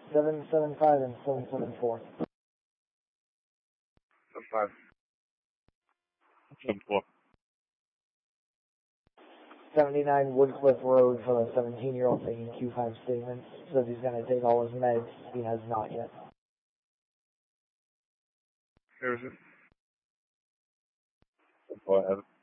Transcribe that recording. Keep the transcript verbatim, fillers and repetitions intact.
seven seven five and seven seven four. seven five. seven four. seventy-nine Woodcliff Road for a seventeen-year-old taking Q five statements. Says he's going to take all his meds. He has not yet. Where is it? Go ahead.